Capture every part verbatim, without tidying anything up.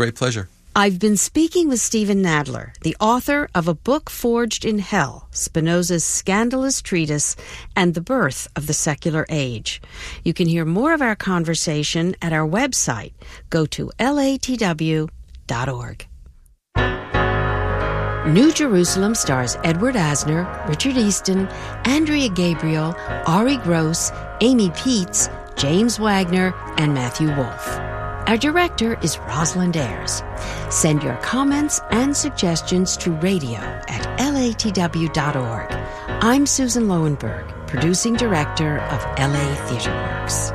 Great pleasure. I've been speaking with Stephen Nadler, the author of A Book Forged in Hell, Spinoza's scandalous treatise and the birth of the secular age. You can hear more of our conversation at our website. Go to L A T W dot org. New Jerusalem stars Edward Asner, Richard Easton, Andrea Gabriel, Ari Gross, Amy Peets, James Wagner, and Matthew Wolfe. Our director is Rosalind Ayers. Send your comments and suggestions to radio at L A T W dot org. I'm Susan Lowenberg, producing director of L A Theatre Works.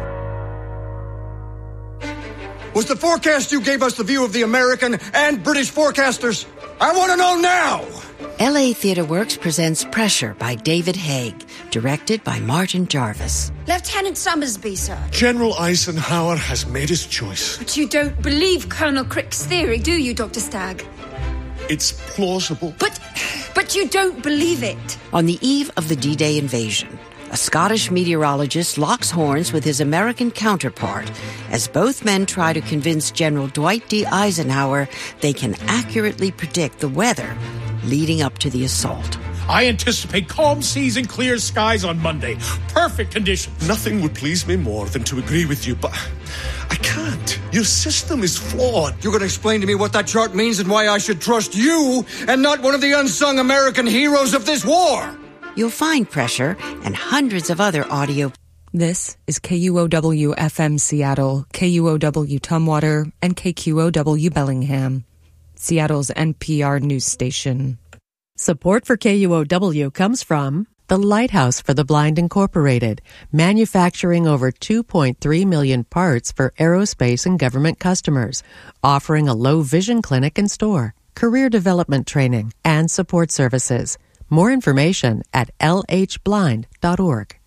Was the forecast you gave us the view of the American and British forecasters? I want to know now! L A Theatre Works presents Pressure by David Haig, directed by Martin Jarvis. Lieutenant Summersby, sir. General Eisenhower has made his choice. But you don't believe Colonel Crick's theory, do you, Doctor Stagg? It's plausible. But, but you don't believe it. On the eve of the D-Day invasion, a Scottish meteorologist locks horns with his American counterpart as both men try to convince General Dwight D. Eisenhower they can accurately predict the weather leading up to the assault. I anticipate calm seas and clear skies on Monday. Perfect conditions. Nothing would please me more than to agree with you, but I can't. Your system is flawed. You're going to explain to me what that chart means and why I should trust you and not one of the unsung American heroes of this war? You'll find Pressure and hundreds of other audio. This is K U O W F M Seattle, K U O W Tumwater, and K Q O W Bellingham, Seattle's N P R news station. Support for K U O W comes from the Lighthouse for the Blind Incorporated, manufacturing over two point three million parts for aerospace and government customers, offering a low vision clinic and store, career development training, and support services. More information at L H blind dot org.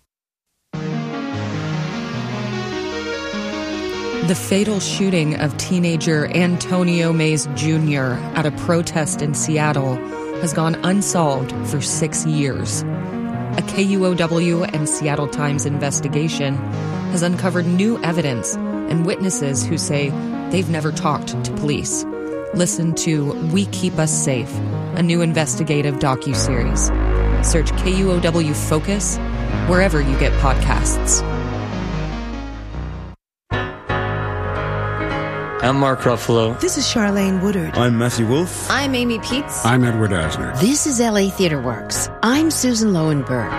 The fatal shooting of teenager Antonio Mays Junior at a protest in Seattle has gone unsolved for six years. A K U O W and Seattle Times investigation has uncovered new evidence and witnesses who say they've never talked to police. Listen to We Keep Us Safe, a new investigative docuseries. Search K U O W Focus wherever you get podcasts. I'm Mark Ruffalo. This is Charlene Woodard. I'm Matthew Wolfe. I'm Amy Peets. I'm Edward Asner. This is L A Theatre Works. I'm Susan Lowenberg.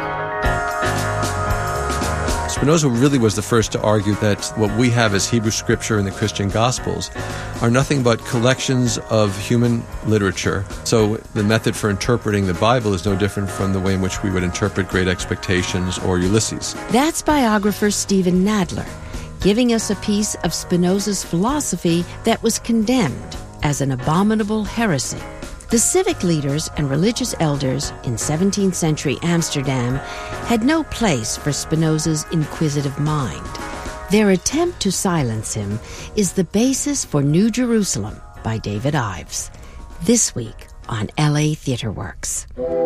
Spinoza really was the first to argue that what we have as Hebrew Scripture and the Christian Gospels are nothing but collections of human literature. So the method for interpreting the Bible is no different from the way in which we would interpret Great Expectations or Ulysses. That's biographer Stephen Nadler, giving us a piece of Spinoza's philosophy that was condemned as an abominable heresy. The civic leaders and religious elders in seventeenth century Amsterdam had no place for Spinoza's inquisitive mind. Their attempt to silence him is the basis for New Jerusalem by David Ives. This week on L A Theatre Works.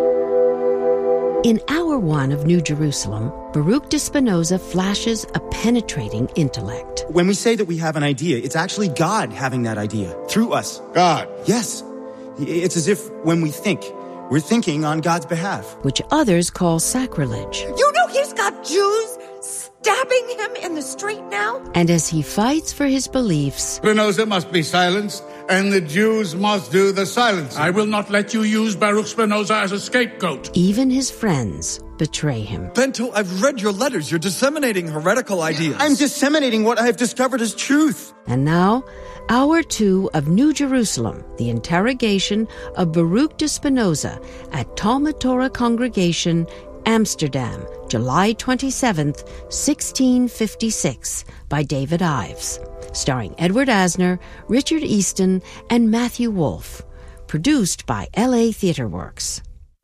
In Hour One of New Jerusalem, Baruch de Spinoza flashes a penetrating intellect. When we say that we have an idea, it's actually God having that idea through us. God? Yes. It's as if when we think, we're thinking on God's behalf. Which others call sacrilege. You know he's got Jews stabbing him in the street now? And as he fights for his beliefs, Spinoza must be silenced, and the Jews must do the silencing. I will not let you use Baruch Spinoza as a scapegoat. Even his friends betray him. Bento, I've read your letters. You're disseminating heretical ideas. I'm disseminating what I have discovered as truth. And now, Hour Two of New Jerusalem, the interrogation of Baruch de Spinoza at Talmud Torah Congregation, Amsterdam, July twenty-seventh, sixteen fifty-six, by David Ives, starring Edward Asner, Richard Easton, and Matthew Wolfe. Produced by L A Theatre Works.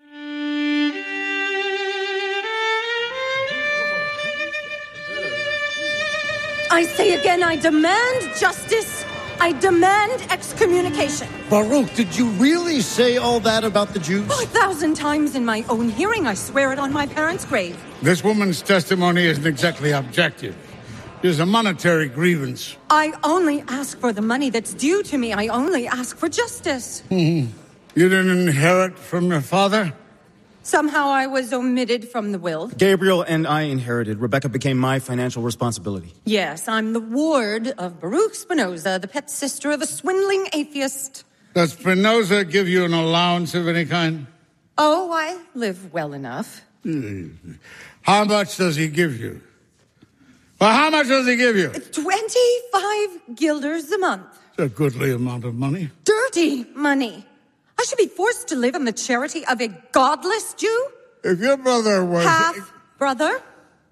I say again, I demand justice. I demand excommunication. Baruch, did you really say all that about the Jews? Oh, a thousand times in my own hearing. I swear it on my parents' grave. This woman's testimony isn't exactly objective. There's a monetary grievance. I only ask for the money that's due to me. I only ask for justice. Mm-hmm. You didn't inherit from your father? Somehow I was omitted from the will. Gabriel and I inherited. Rebecca became my financial responsibility. Yes, I'm the ward of Baruch Spinoza, the pet sister of a swindling atheist. Does Spinoza give you an allowance of any kind? Oh, I live well enough. Mm. How much does he give you? Well, how much does he give you? Twenty-five guilders a month. It's a goodly amount of money. Dirty money. I should be forced to live on the charity of a godless Jew? If your brother was... Half-brother?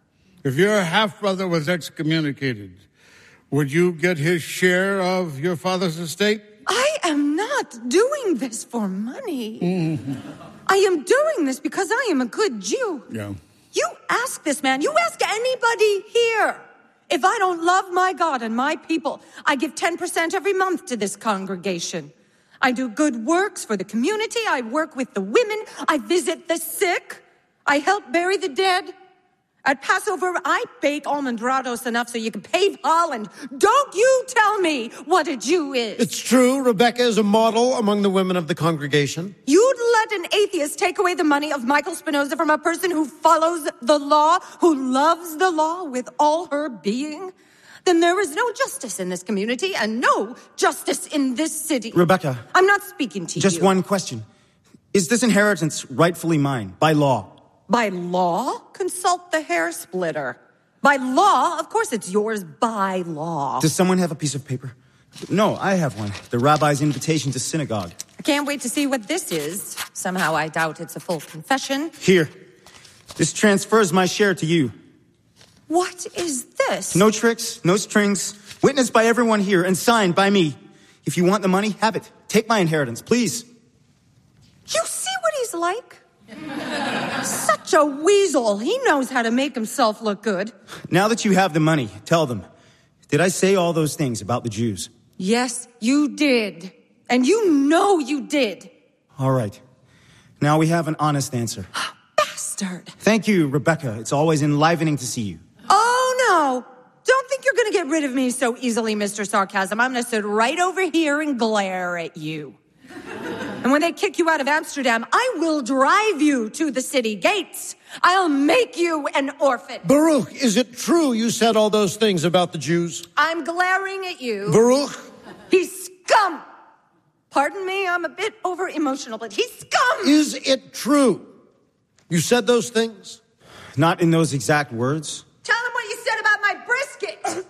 If your half-brother was excommunicated, would you get his share of your father's estate? I am not doing this for money. Mm-hmm. I am doing this because I am a good Jew. Yeah. You ask this man, you ask anybody here. If I don't love my God and my people, I give ten percent every month to this congregation. I do good works for the community. I work with the women. I visit the sick. I help bury the dead. At Passover, I bake almondrados enough so you can pave Holland. Don't you tell me what a Jew is. It's true. Rebecca is a model among the women of the congregation. You'd let an atheist take away the money of Michael Spinoza from a person who follows the law, who loves the law with all her being? Then there is no justice in this community and no justice in this city. Rebecca. I'm not speaking to just you. Just one question. Is this inheritance rightfully mine, by law? By law? Consult the hair splitter. By law? Of course it's yours by law. Does someone have a piece of paper? No, I have one. The rabbi's invitation to synagogue. I can't wait to see what this is. Somehow I doubt it's a full confession. Here. This transfers my share to you. What is this? No tricks, no strings. Witnessed by everyone here and signed by me. If you want the money, have it. Take my inheritance, please. You see what he's like? Such a weasel. He knows how to make himself look good. Now that you have the money, tell them. Did I say all those things about the Jews? Yes, you did. And you know you did. All right. Now we have an honest answer. Bastard. Thank you, Rebecca. It's always enlivening to see you. Oh, no. Don't think you're going to get rid of me so easily, Mister Sarcasm. I'm going to sit right over here and glare at you. And when they kick you out of Amsterdam, I will drive you to the city gates. I'll make you an orphan. Baruch, is it true you said all those things about the Jews? I'm glaring at you. Baruch? He's scum. Pardon me, I'm a bit over-emotional, but he's scum. Is it true you said those things? Not in those exact words. Tell him what you said about my brisket.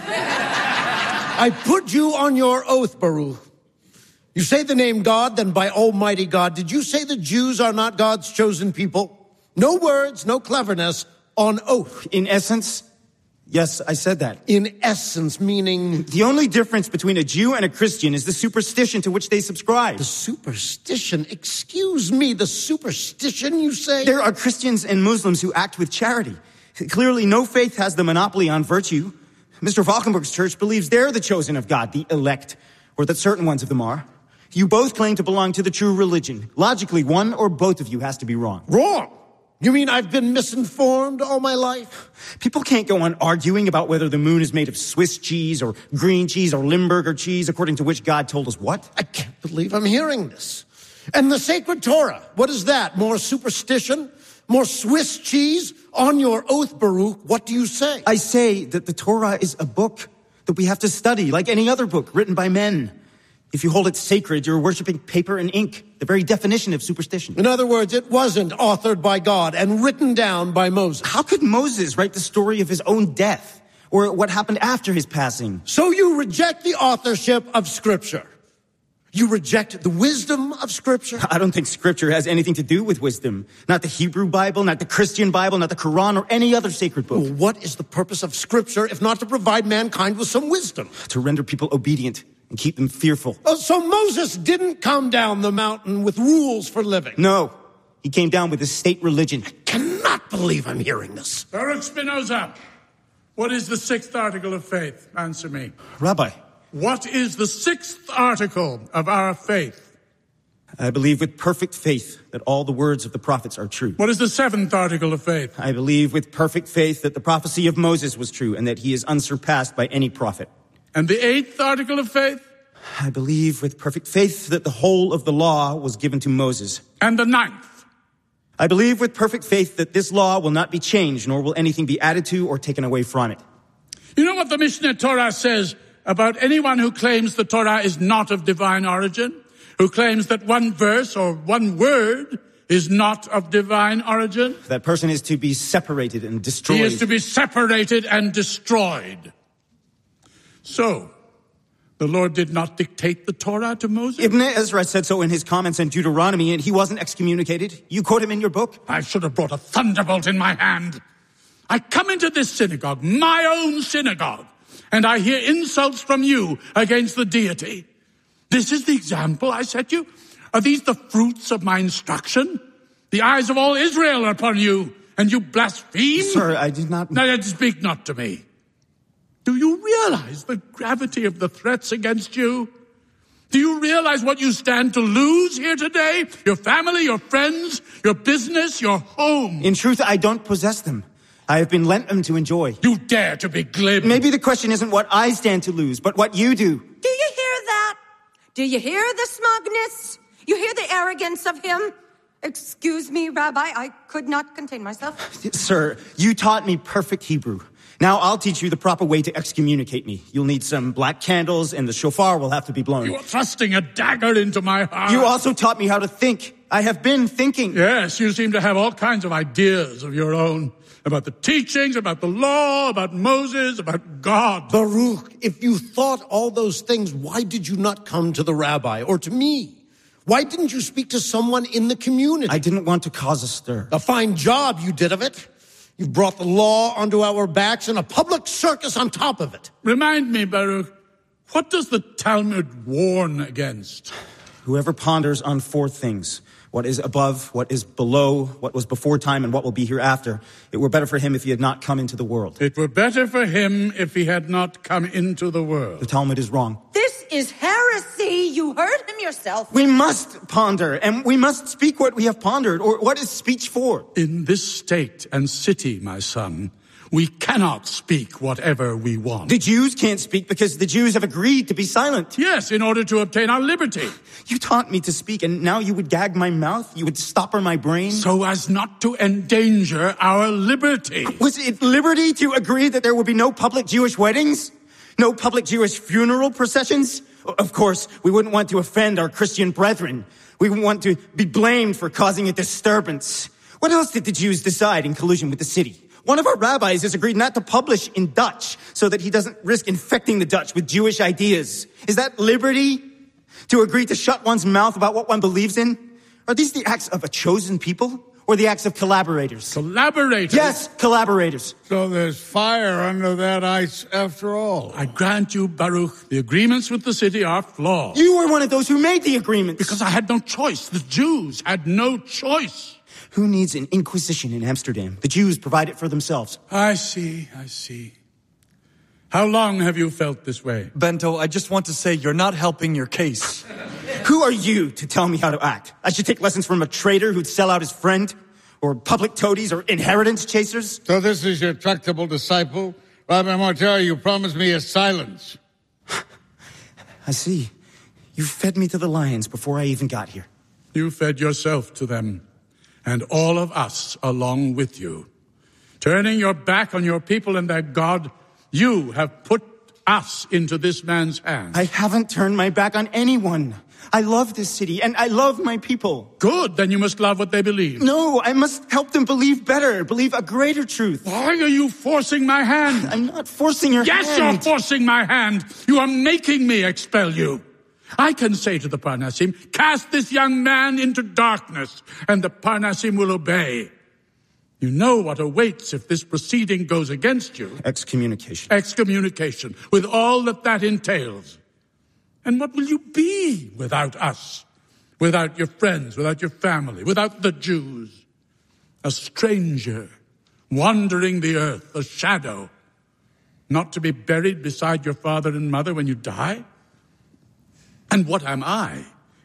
I put you on your oath, Baruch. You say the name God, then by Almighty God, did you say the Jews are not God's chosen people? No words, no cleverness, on oath. In essence, yes, I said that. In essence, meaning? The only difference between a Jew and a Christian is the superstition to which they subscribe. The superstition? Excuse me, the superstition, you say? There are Christians and Muslims who act with charity. Clearly, no faith has the monopoly on virtue. Mister Valkenburg's church believes they're the chosen of God, the elect, or that certain ones of them are. You both claim to belong to the true religion. Logically, one or both of you has to be wrong. Wrong? You mean I've been misinformed all my life? People can't go on arguing about whether the moon is made of Swiss cheese or green cheese or Limburger cheese, according to which God told us what? I can't believe I'm hearing this. And the sacred Torah, what is that? More superstition? More Swiss cheese? On your oath, Baruch, what do you say? I say that the Torah is a book that we have to study like any other book written by men. If you hold it sacred, you're worshiping paper and ink, the very definition of superstition. In other words, it wasn't authored by God and written down by Moses. How could Moses write the story of his own death or what happened after his passing? So you reject the authorship of Scripture. You reject the wisdom of Scripture? I don't think Scripture has anything to do with wisdom. Not the Hebrew Bible, not the Christian Bible, not the Quran, or any other sacred book. Well, what is the purpose of Scripture if not to provide mankind with some wisdom? To render people obedient and keep them fearful. Oh, so Moses didn't come down the mountain with rules for living? No. He came down with a state religion. I cannot believe I'm hearing this. Baruch Spinoza, what is the sixth article of faith? Answer me. Rabbi. What is the sixth article of our faith? I believe with perfect faith that all the words of the prophets are true. What is the seventh article of faith? I believe with perfect faith that the prophecy of Moses was true and that he is unsurpassed by any prophet. And the eighth article of faith? I believe with perfect faith that the whole of the law was given to Moses. And the ninth? I believe with perfect faith that this law will not be changed, nor will anything be added to or taken away from it. You know what the Mishneh Torah says about anyone who claims the Torah is not of divine origin? Who claims that one verse or one word is not of divine origin? That person is to be separated and destroyed. He is to be separated and destroyed. So, the Lord did not dictate the Torah to Moses? Ibn Ezra said so in his comments on Deuteronomy, and he wasn't excommunicated. You quote him in your book? I should have brought a thunderbolt in my hand. I come into this synagogue, my own synagogue, and I hear insults from you against the deity. This is the example I set you? Are these the fruits of my instruction? The eyes of all Israel are upon you, and you blaspheme? Sir, I did not... Now, speak not to me. Do you realize the gravity of the threats against you? Do you realize what you stand to lose here today? Your family, your friends, your business, your home. In truth, I don't possess them. I have been lent them to enjoy. You dare to be glib. Maybe the question isn't what I stand to lose, but what you do. Do you hear that? Do you hear the smugness? You hear the arrogance of him? Excuse me, Rabbi, I could not contain myself. Sir, you taught me perfect Hebrew. Now I'll teach you the proper way to excommunicate me. You'll need some black candles, and the shofar will have to be blown. You are thrusting a dagger into my heart. You also taught me how to think. I have been thinking. Yes, you seem to have all kinds of ideas of your own. About the teachings, about the law, about Moses, about God. Baruch, if you thought all those things, why did you not come to the rabbi or to me? Why didn't you speak to someone in the community? I didn't want to cause a stir. A fine job you did of it. You brought the law onto our backs and a public circus on top of it. Remind me, Baruch, what does the Talmud warn against? Whoever ponders on four things, what is above, what is below, what was before time, and what will be hereafter, it were better for him if he had not come into the world. It were better for him if he had not come into the world. The Talmud is wrong. This is heresy. You heard him yourself. We must ponder, and we must speak what we have pondered, or what is speech for? In this state and city, my son, we cannot speak whatever we want. The Jews can't speak because the Jews have agreed to be silent. Yes, in order to obtain our liberty. You taught me to speak, and now you would gag my mouth? You would stopper my brain? So as not to endanger our liberty. Was it liberty to agree that there would be no public Jewish weddings? No public Jewish funeral processions? Of course, we wouldn't want to offend our Christian brethren. We wouldn't want to be blamed for causing a disturbance. What else did the Jews decide in collusion with the city? One of our rabbis has agreed not to publish in Dutch so that he doesn't risk infecting the Dutch with Jewish ideas. Is that liberty? To agree to shut one's mouth about what one believes in? Are these the acts of a chosen people or the acts of collaborators? Collaborators? Yes, collaborators. So there's fire under that ice after all. I grant you, Baruch, the agreements with the city are flawed. You were one of those who made the agreements. Because I had no choice. The Jews had no choice. Who needs an inquisition in Amsterdam? The Jews provide it for themselves. I see, I see. How long have you felt this way? Bento, I just want to say you're not helping your case. Who are you to tell me how to act? I should take lessons from a traitor who'd sell out his friend? Or public toadies or inheritance chasers? So this is your tractable disciple? Rabbi Martel, you promised me a silence. I see. You fed me to the lions before I even got here. You fed yourself to them. And all of us along with you. Turning your back on your people and their God, you have put us into this man's hands. I haven't turned my back on anyone. I love this city, and I love my people. Good, then you must love what they believe. No, I must help them believe better, believe a greater truth. Why are you forcing my hand? I'm not forcing your yes, hand. Yes, you're forcing my hand. You are making me expel you. I can say to the Parnasim, cast this young man into darkness, and the Parnasim will obey. You know what awaits if this proceeding goes against you. Excommunication. Excommunication, with all that that entails. And what will you be without us? Without your friends, without your family, without the Jews? A stranger, wandering the earth, a shadow, not to be buried beside your father and mother when you die? And what am I,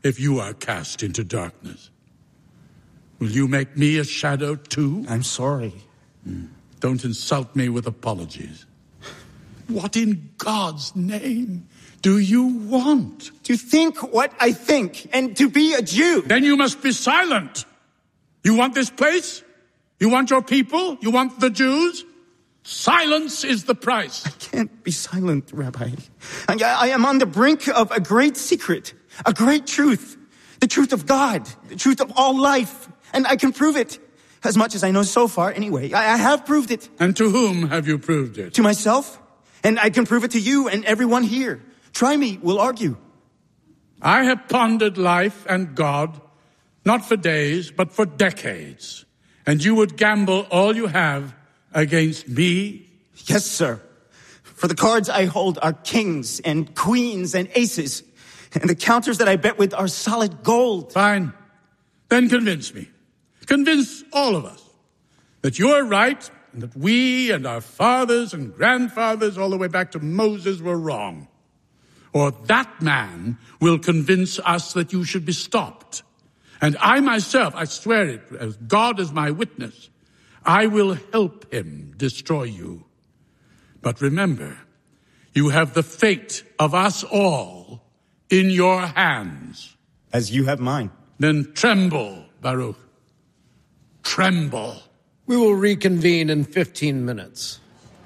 if you are cast into darkness? Will you make me a shadow too? I'm sorry. Mm. Don't insult me with apologies. What in God's name do you want? To think what I think, and to be a Jew. Then you must be silent. You want this place? You want your people? You want the Jews? Silence is the price. I can't be silent, Rabbi. I, I am on the brink of a great secret, a great truth, the truth of God, the truth of all life, and I can prove it. As much as I know so far, anyway. I, I have proved it. And to whom have you proved it? To myself. And I can prove it to you and everyone here. Try me, we'll argue. I have pondered life and God, not for days, but for decades. And you would gamble all you have against me? Yes, sir. For the cards I hold are kings and queens and aces. And the counters that I bet with are solid gold. Fine. Then convince me. Convince all of us that you're right and that we and our fathers and grandfathers all the way back to Moses were wrong. Or that man will convince us that you should be stopped. And I myself, I swear it, as God is my witness, I will help him destroy you. But remember, you have the fate of us all in your hands. As you have mine. Then tremble, Baruch. Tremble. We will reconvene in fifteen minutes.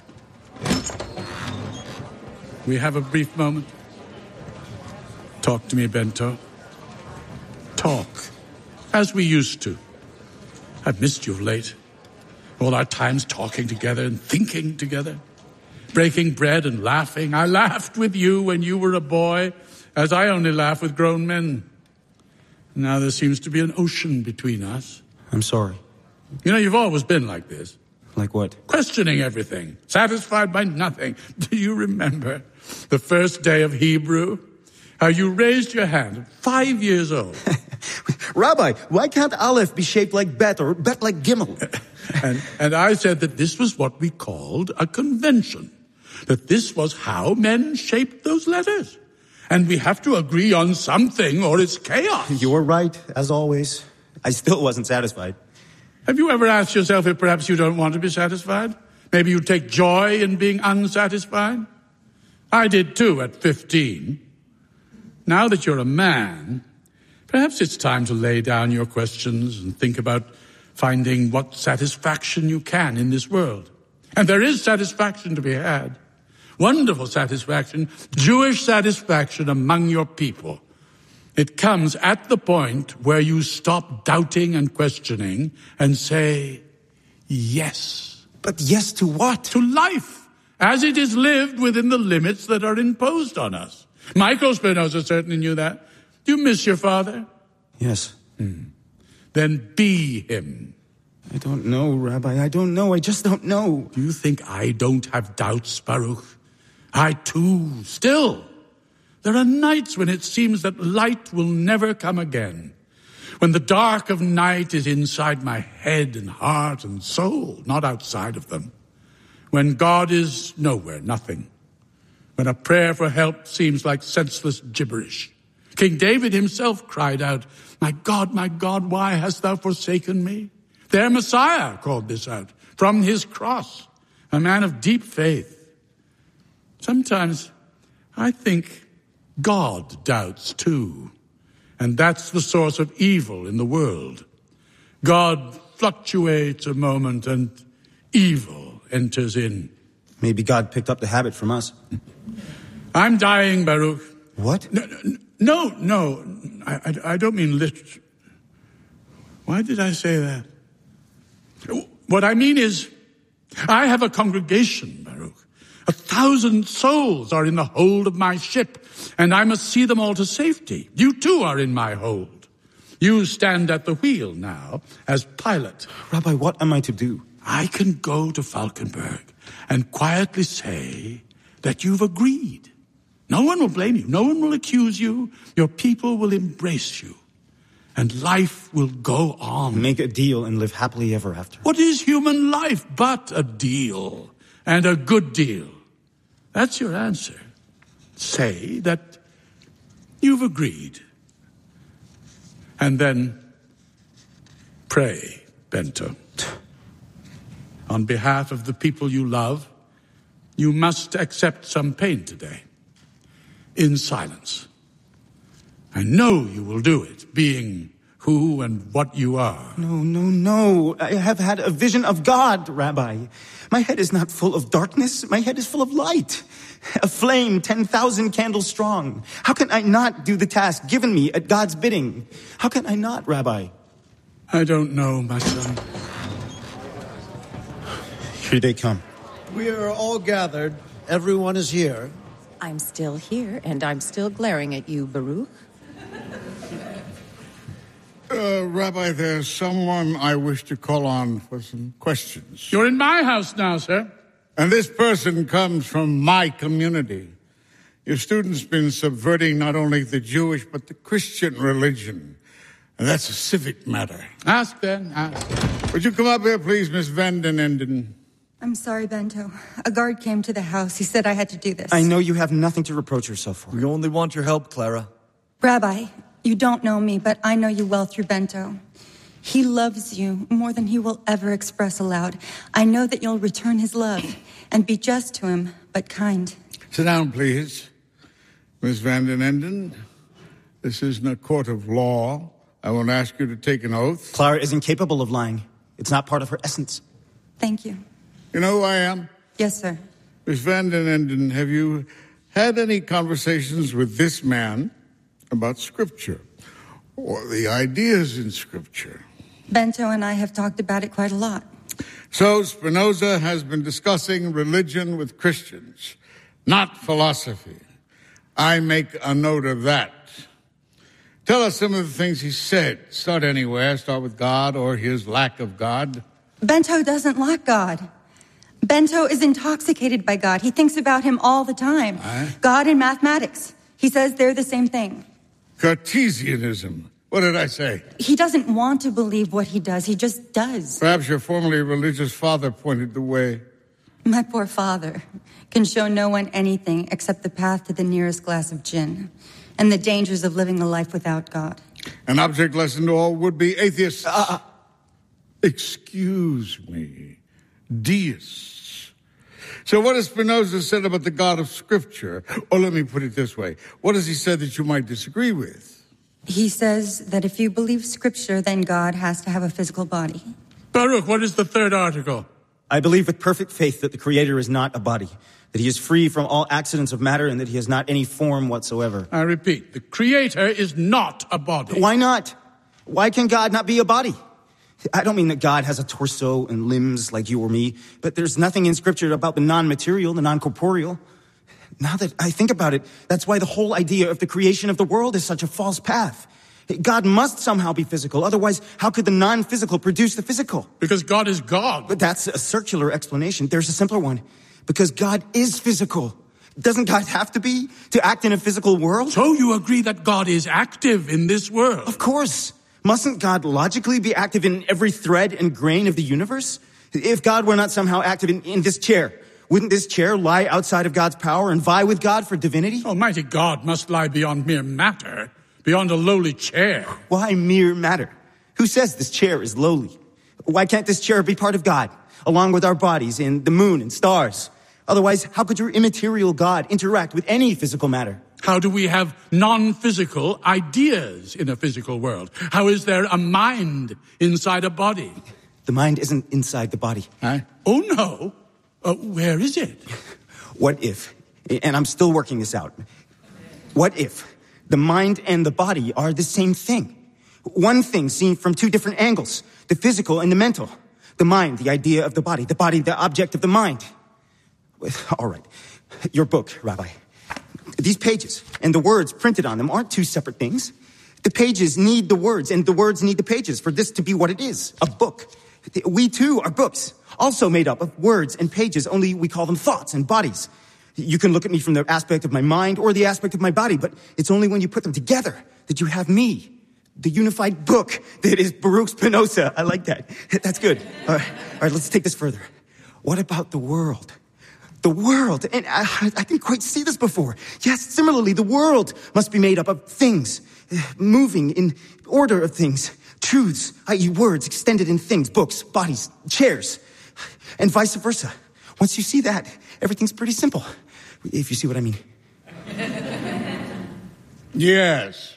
We have a brief moment. Talk to me, Bento. Talk. As we used to. I've missed you of late. All our times talking together and thinking together. Breaking bread and laughing. I laughed with you when you were a boy, as I only laugh with grown men. Now there seems to be an ocean between us. I'm sorry. You know, you've always been like this. Like what? Questioning everything. Satisfied by nothing. Do you remember the first day of Hebrew? How you raised your hand at five years old. Rabbi, why can't Aleph be shaped like Bet or Bet like Gimel? and, and I said that this was what we called a convention. That this was how men shaped those letters. And we have to agree on something or it's chaos. You were right, as always. I still wasn't satisfied. Have you ever asked yourself if perhaps you don't want to be satisfied? Maybe you take joy in being unsatisfied? I did too at fifteen. Now that you're a man, perhaps it's time to lay down your questions and think about finding what satisfaction you can in this world. And there is satisfaction to be had. Wonderful satisfaction, Jewish satisfaction among your people. It comes at the point where you stop doubting and questioning and say, yes. But yes to what? To life, as it is lived within the limits that are imposed on us. Michael Spinoza certainly knew that. Do you miss your father? Yes. Hmm. Then be him. I don't know, Rabbi. I don't know. I just don't know. Do you think I don't have doubts, Baruch? I too, still. There are nights when it seems that light will never come again. When the dark of night is inside my head and heart and soul, not outside of them. When God is nowhere, nothing. When a prayer for help seems like senseless gibberish. King David himself cried out, my God, my God, why hast thou forsaken me? Their Messiah called this out from his cross, a man of deep faith. Sometimes I think God doubts too, and that's the source of evil in the world. God fluctuates a moment and evil enters in. Maybe God picked up the habit from us. I'm dying, Baruch. What? No, no, no. I, I, I don't mean literally. Why did I say that? What I mean is, I have a congregation, Baruch. A thousand souls are in the hold of my ship, and I must see them all to safety. You too are in my hold. You stand at the wheel now as pilot. Rabbi, what am I to do? I can go to Falkenberg and quietly say that you've agreed. No one will blame you. No one will accuse you. Your people will embrace you. And life will go on. Make a deal and live happily ever after. What is human life but a deal? And a good deal. That's your answer. Say that you've agreed. And then pray, Bento. On behalf of the people you love, you must accept some pain today, in silence. I know you will do it, being who and what you are. No, no, no. I have had a vision of God, Rabbi. My head is not full of darkness. My head is full of light. A flame ten thousand candles strong. How can I not do the task given me at God's bidding? How can I not, Rabbi? I don't know, my son. Here they come. We are all gathered. Everyone is here. I'm still here, and I'm still glaring at you, Baruch. Uh, Rabbi, there's someone I wish to call on for some questions. You're in my house now, sir. And this person comes from my community. Your student's been subverting not only the Jewish, but the Christian religion. And that's a civic matter. Ask then, ask. Would you come up here, please, Miss Van den Enden? I'm sorry, Bento. A guard came to the house. He said I had to do this. I know you have nothing to reproach yourself for. We only want your help, Clara. Rabbi, you don't know me, but I know you well through Bento. He loves you more than he will ever express aloud. I know that you'll return his love and be just to him, but kind. Sit down, please. Miss Van den Enden, this isn't a court of law. I won't ask you to take an oath. Clara isn't capable of lying. It's not part of her essence. Thank you. You know who I am? Yes, sir. Miss Van den Enden, have you had any conversations with this man about Scripture or the ideas in Scripture? Bento and I have talked about it quite a lot. So Spinoza has been discussing religion with Christians, not philosophy. I make a note of that. Tell us some of the things he said. Start anywhere. Start with God or his lack of God. Bento doesn't lack God. Bento is intoxicated by God. He thinks about him all the time. Aye. God and mathematics. He says they're the same thing. Cartesianism. What did I say? He doesn't want to believe what he does. He just does. Perhaps your formerly religious father pointed the way. My poor father can show no one anything except the path to the nearest glass of gin and the dangers of living a life without God. An object lesson to all would-be atheists. Uh, Excuse me. Deists. So what has Spinoza said about the God of Scripture? Or let me put it this way. What has he said that you might disagree with? He says that if you believe Scripture, then God has to have a physical body. Baruch, what is the third article? I believe with perfect faith that the Creator is not a body, that he is free from all accidents of matter, and that he has not any form whatsoever. I repeat, the Creator is not a body. Why not? Why can God not be a body? I don't mean that God has a torso and limbs like you or me, but there's nothing in Scripture about the non-material, the non-corporeal. Now that I think about it, that's why the whole idea of the creation of the world is such a false path. God must somehow be physical. Otherwise, how could the non-physical produce the physical? Because God is God. But that's a circular explanation. There's a simpler one. Because God is physical. Doesn't God have to be to act in a physical world? So you agree that God is active in this world? Of course. Mustn't God logically be active in every thread and grain of the universe? If God were not somehow active in, in this chair, wouldn't this chair lie outside of God's power and vie with God for divinity? Almighty God must lie beyond mere matter, beyond a lowly chair. Why mere matter? Who says this chair is lowly? Why can't this chair be part of God, along with our bodies and the moon and stars? Otherwise, how could your immaterial God interact with any physical matter? How do we have non-physical ideas in a physical world? How is there a mind inside a body? The mind isn't inside the body. Huh? Oh, no. Uh, where is it? What if, and I'm still working this out, what if the mind and the body are the same thing? One thing seen from two different angles, the physical and the mental. The mind, the idea of the body, the body, the object of the mind. All right, your book, Rabbi. These pages and the words printed on them aren't two separate things. The pages need the words and the words need the pages for this to be what it is, a book. We too are books, also made up of words and pages, only we call them thoughts and bodies. You can look at me from the aspect of my mind or the aspect of my body, but it's only when you put them together that you have me, the unified book that is Baruch Spinoza. I like that. That's good. All right, all right, let's take this further. What about the world? The world, and I, I didn't quite see this before. Yes, similarly, the world must be made up of things. moving in order of things, truths, that is words extended in things, books, bodies, chairs, and vice versa. Once you see that, everything's pretty simple, if you see what I mean. Yes.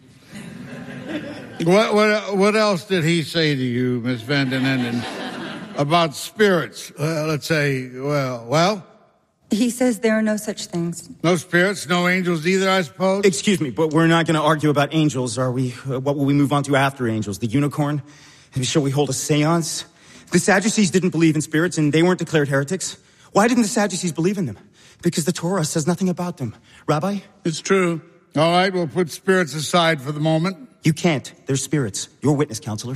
What, what, what else did he say to you, Miss Van den Enden, about spirits? Uh, let's say, well, well? He says there are no such things. No spirits, no angels either, I suppose? Excuse me, but we're not going to argue about angels, are we? Uh, what will we move on to after angels? The unicorn? Shall we hold a seance? The Sadducees didn't believe in spirits, and they weren't declared heretics. Why didn't the Sadducees believe in them? Because the Torah says nothing about them. Rabbi? It's true. All right, we'll put spirits aside for the moment. You can't. They're spirits. Your witness, counselor.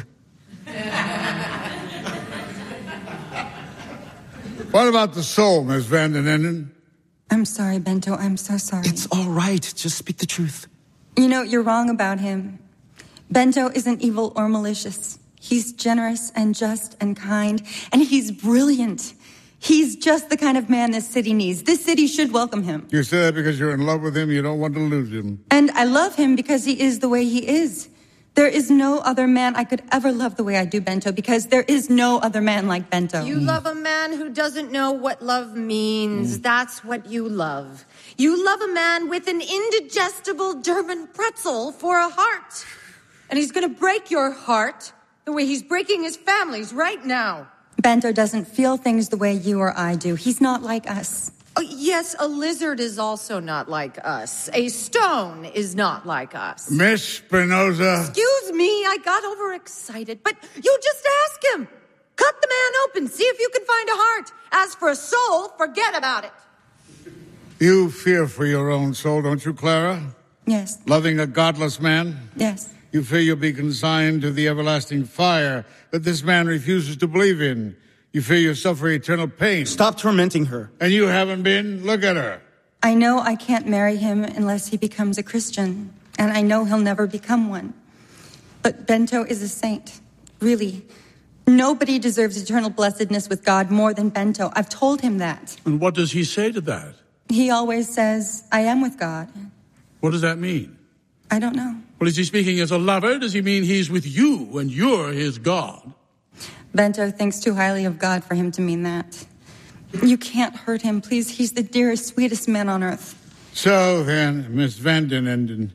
What about the soul, Miss Van den Enden? I'm sorry, Bento. I'm so sorry. It's all right. Just speak the truth. You know, you're wrong about him. Bento isn't evil or malicious. He's generous and just and kind, and he's brilliant. He's just the kind of man this city needs. This city should welcome him. You say that because you're in love with him, you don't want to lose him. And I love him because he is the way he is. There is no other man I could ever love the way I do, Bento, because there is no other man like Bento. You love a man who doesn't know what love means. Mm. That's what you love. You love a man with an indigestible German pretzel for a heart. And he's going to break your heart the way he's breaking his family's right now. Bento doesn't feel things the way you or I do. He's not like us. Oh, yes, a lizard is also not like us. A stone is not like us. Miss Spinoza. Excuse me, I got overexcited. But you just ask him. Cut the man open. See if you can find a heart. As for a soul, forget about it. You fear for your own soul, don't you, Clara? Yes. Loving a godless man? Yes. You fear you'll be consigned to the everlasting fire that this man refuses to believe in. You fear you'll suffer eternal pain. Stop tormenting her. And you haven't been? Look at her. I know I can't marry him unless he becomes a Christian. And I know he'll never become one. But Bento is a saint. Really. Nobody deserves eternal blessedness with God more than Bento. I've told him that. And what does he say to that? He always says, I am with God. What does that mean? I don't know. Well, is he speaking as a lover? Does he mean he's with you and you're his God? Bento thinks too highly of God for him to mean that. You can't hurt him, please. He's the dearest, sweetest man on earth. So then, Miss Van den Enden,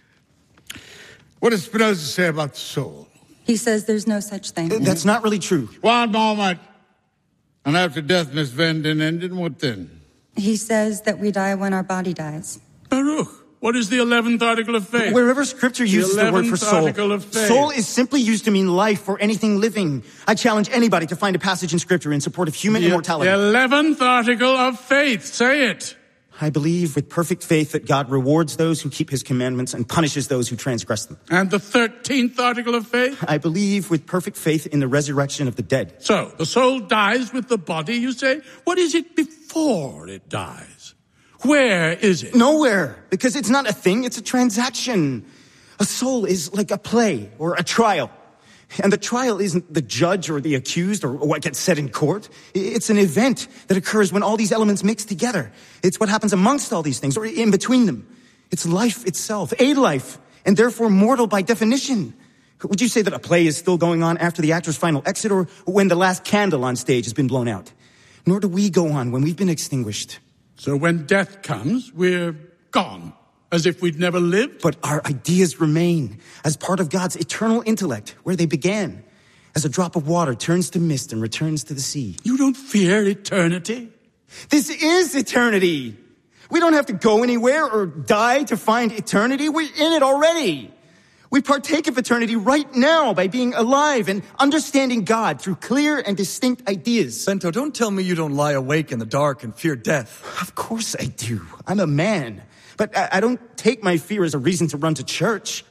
what does Spinoza say about the soul? He says there's no such thing. That's not really true. One moment. And after death, Miss Van den Enden, what then? He says that we die when our body dies. Baruch. What is the eleventh article of faith? Wherever scripture uses the, the word for soul, soul is simply used to mean life or anything living. I challenge anybody to find a passage in scripture in support of human the, immortality. The eleventh article of faith. Say it. I believe with perfect faith that God rewards those who keep his commandments and punishes those who transgress them. And the thirteenth article of faith? I believe with perfect faith in the resurrection of the dead. So, the soul dies with the body, you say? What is it before it dies? Where is it? Nowhere, because it's not a thing, it's a transaction. A soul is like a play or a trial. And the trial isn't the judge or the accused or what gets said in court. It's an event that occurs when all these elements mix together. It's what happens amongst all these things or in between them. It's life itself, a life, and therefore mortal by definition. Would you say that a play is still going on after the actor's final exit or when the last candle on stage has been blown out? Nor do we go on when we've been extinguished. So when death comes, we're gone, as if we'd never lived? But our ideas remain as part of God's eternal intellect, where they began, as a drop of water turns to mist and returns to the sea. You don't fear eternity? This is eternity. We don't have to go anywhere or die to find eternity. We're in it already. We partake of eternity right now by being alive and understanding God through clear and distinct ideas. Bento, don't tell me you don't lie awake in the dark and fear death. Of course I do. I'm a man. But I, I don't take my fear as a reason to run to church.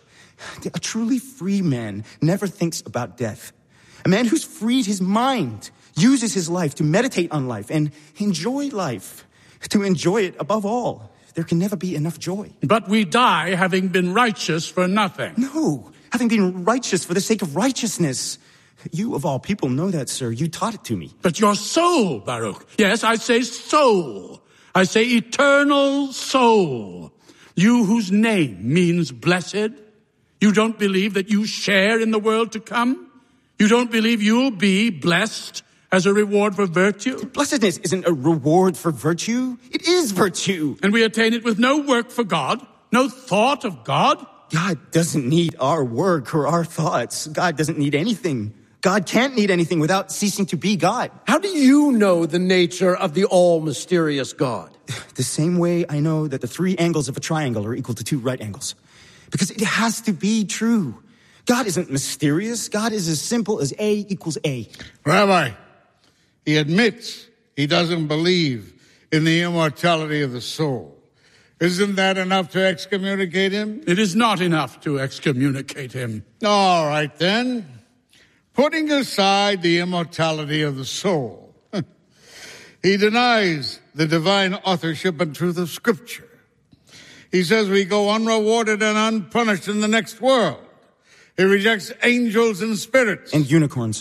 A truly free man never thinks about death. A man who's freed his mind uses his life to meditate on life and enjoy life. To enjoy it above all. There can never be enough joy. But we die having been righteous for nothing. No, having been righteous for the sake of righteousness. You, of all people, know that, sir. You taught it to me. But your soul, Baruch. Yes, I say soul. I say eternal soul. You whose name means blessed. You don't believe that you share in the world to come? You don't believe you'll be blessed as a reward for virtue? Blessedness isn't a reward for virtue. It is virtue. And we attain it with no work for God, no thought of God? God doesn't need our work or our thoughts. God doesn't need anything. God can't need anything without ceasing to be God. How do you know the nature of the all-mysterious God? The same way I know that the three angles of a triangle are equal to two right angles. Because it has to be true. God isn't mysterious. God is as simple as A equals A. Rabbi, he admits he doesn't believe in the immortality of the soul. Isn't that enough to excommunicate him? It is not enough to excommunicate him. All right, then. Putting aside the immortality of the soul, he denies the divine authorship and truth of Scripture. He says we go unrewarded and unpunished in the next world. He rejects angels and spirits. And unicorns.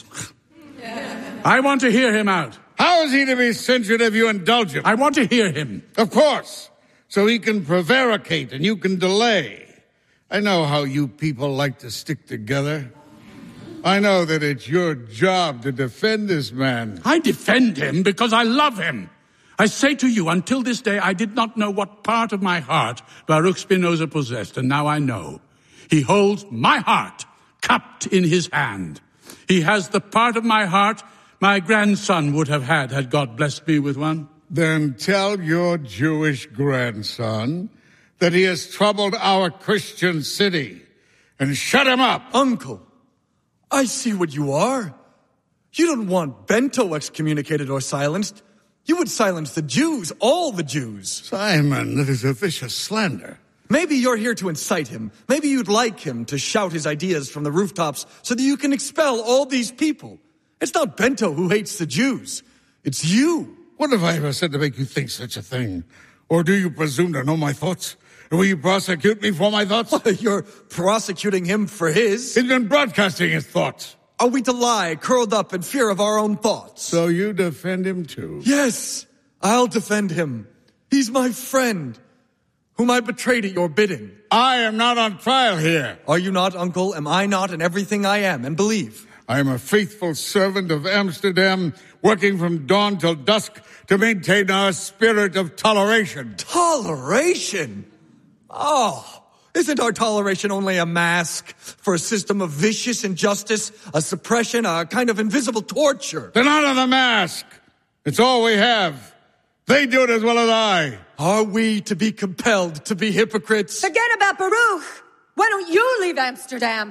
I want to hear him out. How is he to be censured if you indulge him? I want to hear him. Of course. So he can prevaricate and you can delay. I know how you people like to stick together. I know that it's your job to defend this man. I defend him because I love him. I say to you, until this day, I did not know what part of my heart Baruch Spinoza possessed, and now I know. He holds my heart cupped in his hand. He has the part of my heart my grandson would have had, had God blessed me with one. Then tell your Jewish grandson that he has troubled our Christian city, and shut him up. Uncle, I see what you are. You don't want Bento excommunicated or silenced. You would silence the Jews, all the Jews. Simon, that is a vicious slander. Maybe you're here to incite him. Maybe you'd like him to shout his ideas from the rooftops so that you can expel all these people. It's not Bento who hates the Jews. It's you. What have I ever said to make you think such a thing? Or do you presume to know my thoughts? Will you prosecute me for my thoughts? You're prosecuting him for his. He's been broadcasting his thoughts. Are we to lie, curled up in fear of our own thoughts? So you defend him too? Yes, I'll defend him. He's my friend, whom I betrayed at your bidding. I am not on trial here. Are you not, Uncle? Am I not in everything I am and believe? I am a faithful servant of Amsterdam, working from dawn till dusk to maintain our spirit of toleration. Toleration? Oh, isn't our toleration only a mask for a system of vicious injustice, a suppression, a kind of invisible torture? Then honor the mask. It's all we have. They do it as well as I. Are we to be compelled to be hypocrites? Forget about Baruch. Why don't you leave Amsterdam?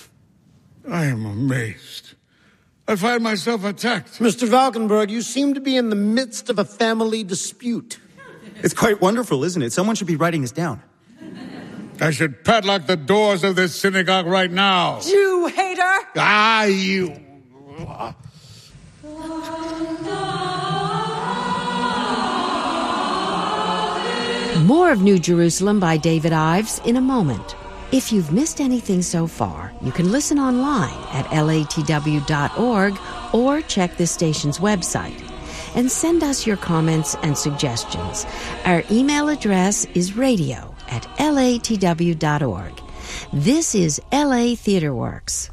I am amazed. I find myself attacked. Mister Valkenburg, you seem to be in the midst of a family dispute. It's quite wonderful, isn't it? Someone should be writing this down. I should padlock the doors of this synagogue right now. Jew hater! Ah, you... More of New Jerusalem by David Ives in a moment. If you've missed anything so far, you can listen online at L A T W dot org or check this station's website. And send us your comments and suggestions. Our email address is radio at L A T W dot org. This is L A Theater Works.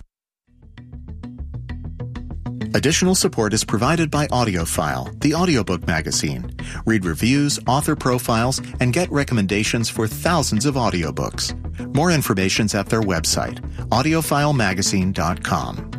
Additional support is provided by AudioFile, the audiobook magazine. Read reviews, author profiles, and get recommendations for thousands of audiobooks. More information's at their website, audiophile magazine dot com.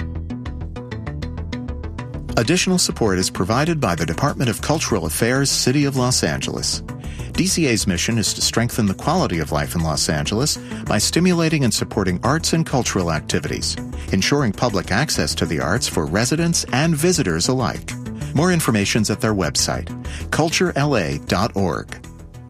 Additional support is provided by the Department of Cultural Affairs, City of Los Angeles. D C A's mission is to strengthen the quality of life in Los Angeles by stimulating and supporting arts and cultural activities, ensuring public access to the arts for residents and visitors alike. More information's at their website, culture L A dot org.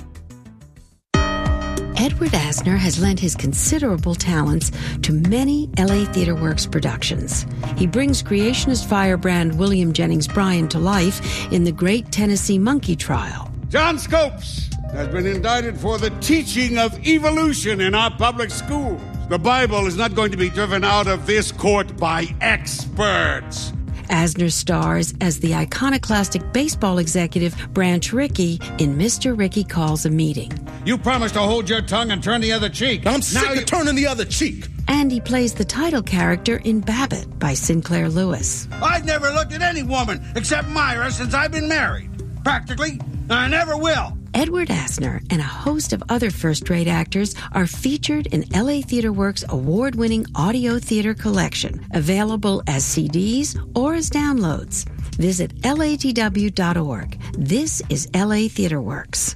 Edward Asner has lent his considerable talents to many L A Theater Works productions. He brings creationist firebrand William Jennings Bryan to life in The Great Tennessee Monkey Trial. John Scopes has been indicted for the teaching of evolution in our public schools. The Bible is not going to be driven out of this court by experts. Asner stars as the iconoclastic baseball executive Branch Rickey in Mister Rickey Calls a Meeting. You promised to hold your tongue and turn the other cheek. I'm now sick you... of turning the other cheek. And he plays the title character in Babbitt by Sinclair Lewis. I've never looked at any woman except Myra since I've been married. Practically, I never will. Edward Asner and a host of other first-rate actors are featured in L A Theatre Works' award-winning audio theater collection, available as C Ds or as downloads. Visit L A T W dot org. This is L A Theatre Works.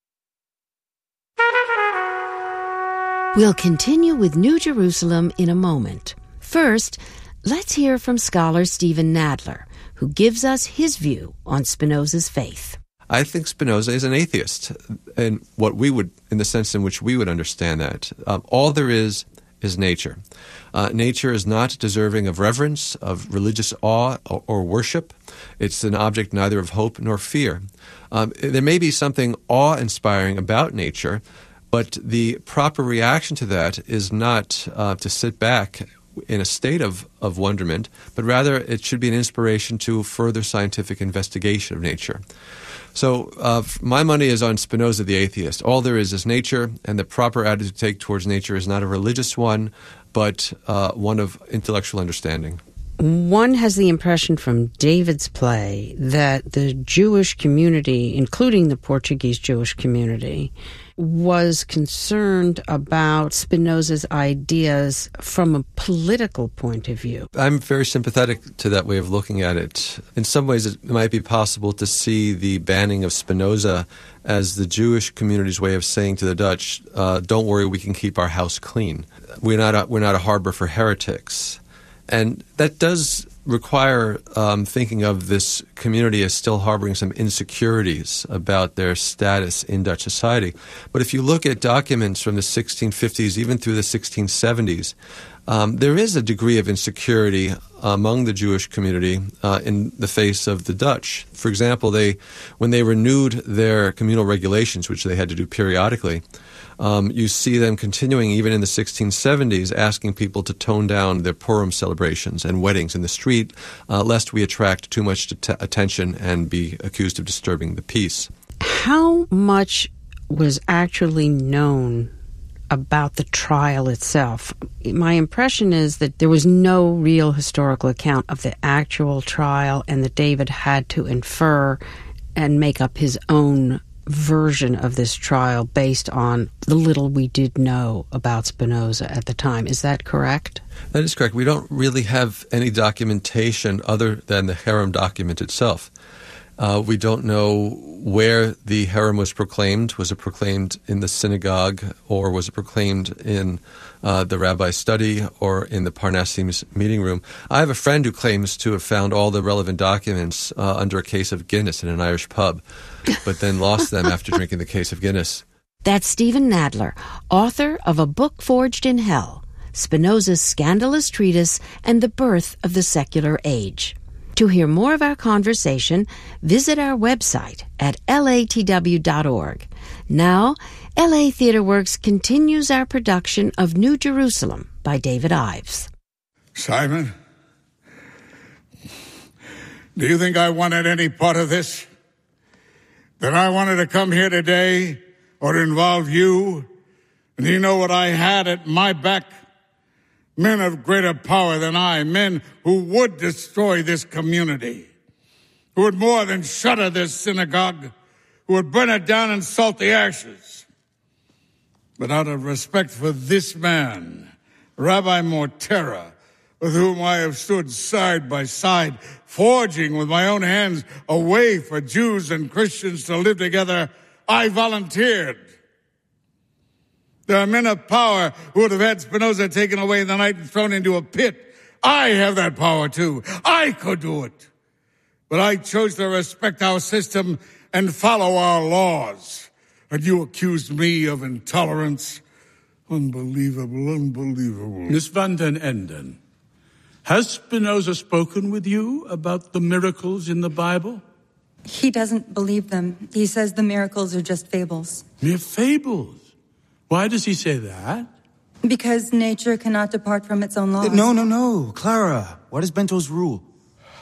We'll continue with New Jerusalem in a moment. First, let's hear from scholar Stephen Nadler, who gives us his view on Spinoza's faith. I think Spinoza is an atheist, in what we would, in the sense in which we would understand that. Um, all there is is nature. Uh, nature is not deserving of reverence, of religious awe, or, or worship. It's an object neither of hope nor fear. Um, there may be something awe-inspiring about nature, but the proper reaction to that is not uh, to sit back in a state of, of wonderment, but rather it should be an inspiration to further scientific investigation of nature. So uh, my money is on Spinoza the atheist. All there is is nature, and the proper attitude to take towards nature is not a religious one, but uh, one of intellectual understanding. One has the impression from David's play that the Jewish community, including the Portuguese Jewish community, was concerned about Spinoza's ideas from a political point of view. I'm very sympathetic to that way of looking at it. In some ways, it might be possible to see the banning of Spinoza as the Jewish community's way of saying to the Dutch, uh, don't worry, we can keep our house clean. We're not a, we're not a harbor for heretics. And that does require um, thinking of this community as still harboring some insecurities about their status in Dutch society. But if you look at documents from the sixteen fifties, even through the sixteen seventies, um, there is a degree of insecurity among the Jewish community uh, in the face of the Dutch. For example, they when they renewed their communal regulations, which they had to do periodically, Um, you see them continuing even in the sixteen seventies, asking people to tone down their Purim celebrations and weddings in the street, uh, lest we attract too much t- attention and be accused of disturbing the peace. How much was actually known about the trial itself? My impression is that there was no real historical account of the actual trial, and that David had to infer and make up his own version of this trial based on the little we did know about Spinoza at the time. Is that correct? That is correct. We don't really have any documentation other than the Herem document itself. Uh, we don't know where the Herem was proclaimed. Was it proclaimed in the synagogue, or was it proclaimed in uh, the rabbi's study, or in the Parnassim's meeting room? I have a friend who claims to have found all the relevant documents uh, under a case of Guinness in an Irish pub, but then lost them after drinking the case of Guinness. That's Stephen Nadler, author of A Book Forged in Hell, Spinoza's Scandalous Treatise and the Birth of the Secular Age. To hear more of our conversation, visit our website at L A T W dot org. Now, L A Theatre Works continues our production of New Jerusalem by David Ives. Simon, do you think I wanted any part of this? That I wanted to come here today or involve you? And you know what I had at my back? Men of greater power than I, men who would destroy this community, who would more than shutter this synagogue, who would burn it down and salt the ashes. But out of respect for this man, Rabbi Mortera, with whom I have stood side by side, forging with my own hands a way for Jews and Christians to live together, I volunteered. There are men of power who would have had Spinoza taken away in the night and thrown into a pit. I have that power too. I could do it. But I chose to respect our system and follow our laws. And you accused me of intolerance. Unbelievable, unbelievable. Miss van den Enden, has Spinoza spoken with you about the miracles in the Bible? He doesn't believe them. He says the miracles are just fables. Mere fables? Why does he say that? Because nature cannot depart from its own laws. No, no, no. Clara, what is Bento's rule?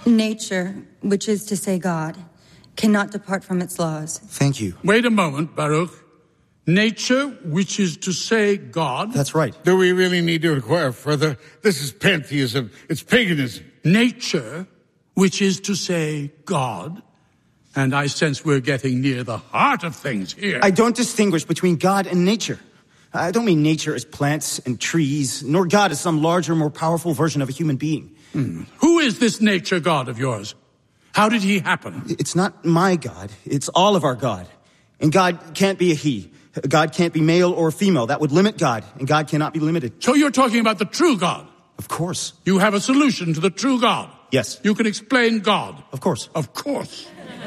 Nature, which is to say God, cannot depart from its laws. Thank you. Wait a moment, Baruch. Nature, which is to say God? That's right. Do we really need to inquire further? This is pantheism. It's paganism. Nature, which is to say God? And I sense we're getting near the heart of things here. I don't distinguish between God and nature. I don't mean nature as plants and trees, nor God as some larger, more powerful version of a human being. Hmm. Who is this nature God of yours? How did he happen? It's not my God. It's all of our God. And God can't be a he. God can't be male or female. That would limit God, and God cannot be limited. So you're talking about the true God? Of course. You have a solution to the true God? Yes. You can explain God? Of course. Of course.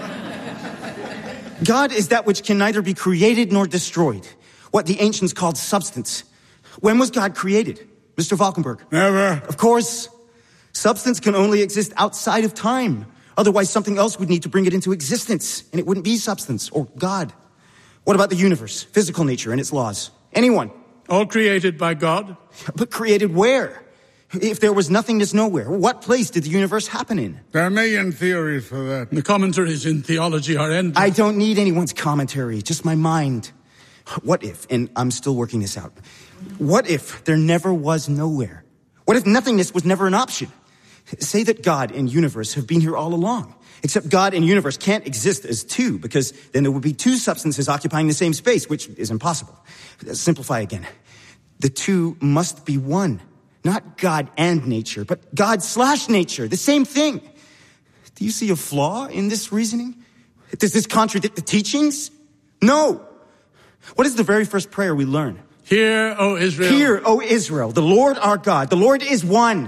God is that which can neither be created nor destroyed. What the ancients called substance. When was God created? Mister Valkenburg? Never. Of course. Substance can only exist outside of time. Otherwise, something else would need to bring it into existence, and it wouldn't be substance or God. What about the universe, physical nature and its laws? Anyone? All created by God? But created where? If there was nothingness nowhere, what place did the universe happen in? There are a million theories for that. The commentaries in theology are endless. I don't need anyone's commentary, just my mind. What if, and I'm still working this out, what if there never was nowhere? What if nothingness was never an option? Say that God and universe have been here all along. Except God and universe can't exist as two, because then there would be two substances occupying the same space, which is impossible. Simplify again. The two must be one. Not God and nature, but God slash nature, the same thing. Do you see a flaw in this reasoning? Does this contradict the teachings? No. What is the very first prayer we learn? Hear, O Israel. Hear, O Israel, the Lord our God. The Lord is one.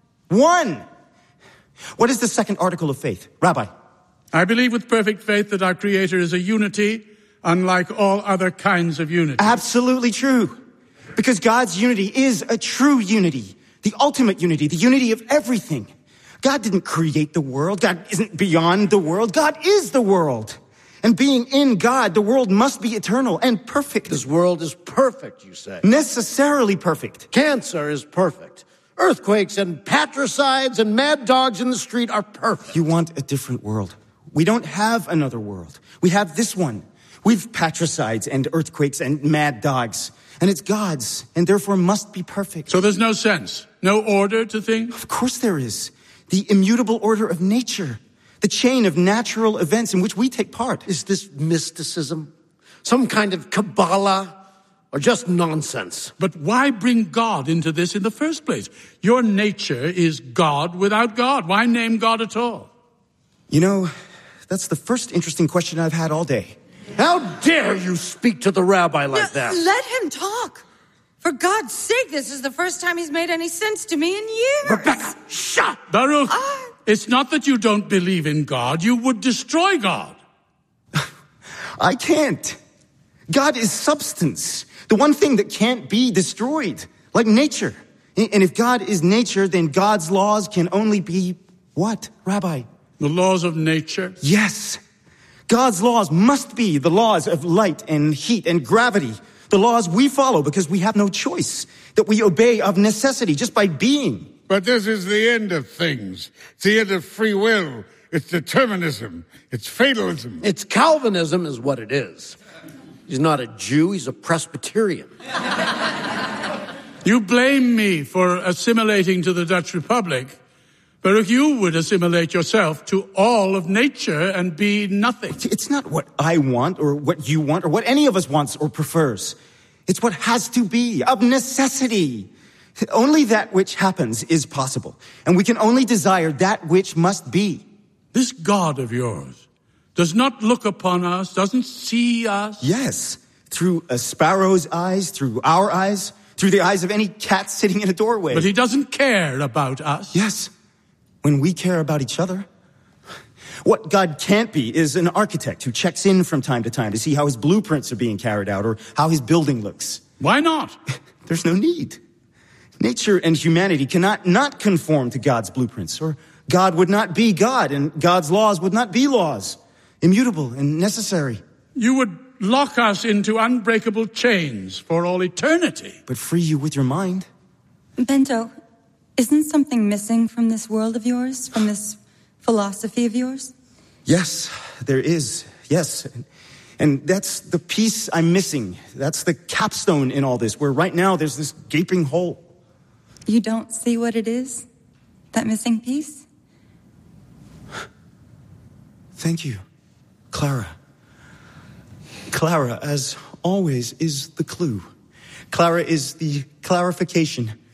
One. What is the second article of faith? Rabbi. I believe with perfect faith that our Creator is a unity, unlike all other kinds of unity. Absolutely true. Because God's unity is a true unity, the ultimate unity, the unity of everything. God didn't create the world. God isn't beyond the world. God is the world. And being in God, the world must be eternal and perfect. This world is perfect, you say? Necessarily perfect. Cancer is perfect. Earthquakes and patricides and mad dogs in the street are perfect. You want a different world. We don't have another world. We have this one. We've patricides and earthquakes and mad dogs. And it's God's, and therefore must be perfect. So there's no sense, no order to things? Of course there is. The immutable order of nature. The chain of natural events in which we take part. Is this mysticism? Some kind of Kabbalah? Or just nonsense? But why bring God into this in the first place? Your nature is God without God. Why name God at all? You know, that's the first interesting question I've had all day. How dare you speak to the rabbi like no, that? Let him talk. For God's sake, this is the first time he's made any sense to me in years. Rebecca, shut! Baruch, uh, it's not that you don't believe in God. You would destroy God. I can't. God is substance. The one thing that can't be destroyed, like nature. And if God is nature, then God's laws can only be what, Rabbi? The laws of nature? Yes. God's laws must be the laws of light and heat and gravity. The laws we follow because we have no choice, that we obey of necessity just by being. But this is the end of things. It's the end of free will. It's determinism. It's fatalism. It's Calvinism is what it is. He's not a Jew, he's a Presbyterian. You blame me for assimilating to the Dutch Republic, but if you would assimilate yourself to all of nature and be nothing. It's not what I want or what you want or what any of us wants or prefers. It's what has to be, of necessity. Only that which happens is possible, and we can only desire that which must be. This God of yours does not look upon us, doesn't see us. Yes, through a sparrow's eyes, through our eyes, through the eyes of any cat sitting in a doorway. But he doesn't care about us. Yes, when we care about each other. What God can't be is an architect who checks in from time to time to see how his blueprints are being carried out or how his building looks. Why not? There's no need. Nature and humanity cannot not conform to God's blueprints, or God would not be God, and God's laws would not be laws, immutable and necessary. You would lock us into unbreakable chains for all eternity. But free you with your mind. Bento, isn't something missing from this world of yours? From this philosophy of yours? Yes, there is. Yes. And, and that's the piece I'm missing. That's the capstone in all this, where right now there's this gaping hole. You don't see what it is? That missing piece? Thank you, Clara. Clara, as always, is the clue. Clara is the clarification